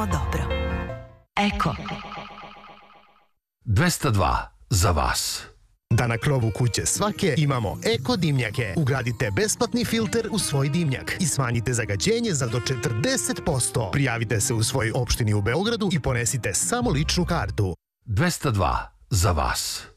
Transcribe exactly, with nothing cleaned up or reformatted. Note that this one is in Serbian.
samo dobro. Eko. dvesta dva za vas. Da na krovu kuće svake imamo eko dimnjake. Ugradite besplatni filter u svoj dimnjak i smanjite zagađenje za do četrdeset posto. Prijavite se u svojoj opštini u Beogradu i ponesite samo ličnu kartu. dvesta dva za vas.